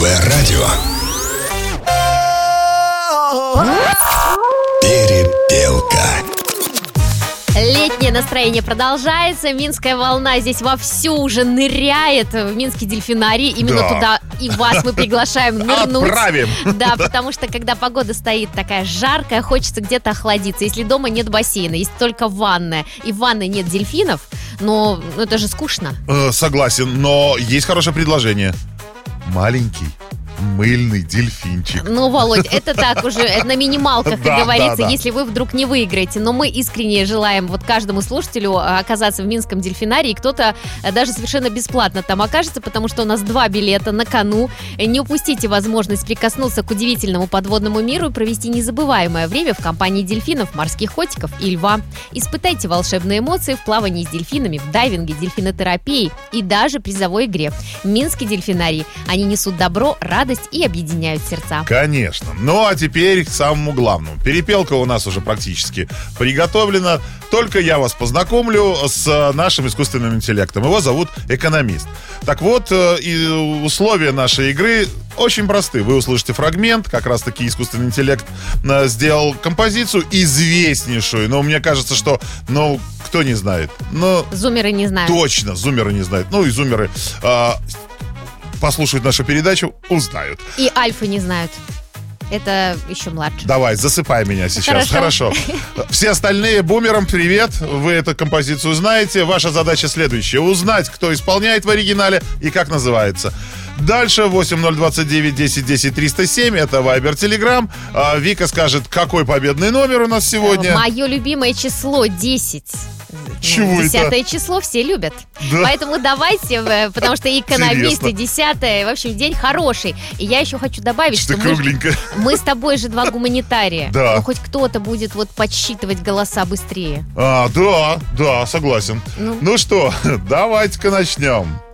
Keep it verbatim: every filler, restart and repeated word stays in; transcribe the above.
ВР-радио. Перепелка. Летнее настроение продолжается. Минская волна здесь вовсю уже ныряет в Минский дельфинарий. Именно Да. туда и вас мы приглашаем нырнуть. Отправим. Да, потому что когда погода стоит такая жаркая, хочется где-то охладиться. Если дома нет бассейна, есть только ванная, и в ванной нет дельфинов, но ну, это же скучно. Э, Согласен, но есть хорошее предложение. Маленький мыльный дельфинчик. Ну, Володь, это так уже, это на минималках, как Да, говорится, да, да. если вы вдруг не выиграете. Но мы искренне желаем вот каждому слушателю оказаться в Минском дельфинарии. Кто-то даже совершенно бесплатно там окажется, потому что у нас два билета на кону. Не упустите возможность прикоснуться к удивительному подводному миру и провести незабываемое время в компании дельфинов, морских котиков и льва. Испытайте волшебные эмоции в плавании с дельфинами, в дайвинге, дельфинотерапии и даже призовой игре. Минский дельфинарий. Они несут добро, радость и объединяют сердца. Конечно. Ну, а теперь к самому главному. Перепелка у нас уже практически приготовлена. Только я вас познакомлю с нашим искусственным интеллектом. Его зовут Экономист. Так вот, э, и условия нашей игры очень просты. Вы услышите фрагмент, как раз-таки искусственный интеллект э, сделал композицию известнейшую. Но мне кажется, что, ну, кто не знает? Ну, Зумеры не знают. точно, зумеры не знают. Ну, и зумеры... э, послушают нашу передачу, узнают. И альфы не знают. Это еще младше. Давай, засыпай меня сейчас. Хорошо. Хорошо. Все остальные, бумерам привет. Вы эту композицию знаете. Ваша задача следующая. Узнать, кто исполняет в оригинале и как называется. Дальше восемь ноль двадцать девять десять десять триста семь. Это Вайбер, Телеграм. А, Вика скажет, какой победный номер у нас сегодня. Мое любимое число десять. Чего это? Десятое число все любят. Да. Поэтому давайте, э, потому что и экономисты, Интересно. десятое, в общем, день хороший. И я еще хочу добавить, Что что ты мы, кругленькая. мы с тобой же два гуманитария. Да. Ну, хоть кто-то будет вот подсчитывать голоса быстрее. А, да, да, согласен. Ну. Ну что, давайте-ка начнем.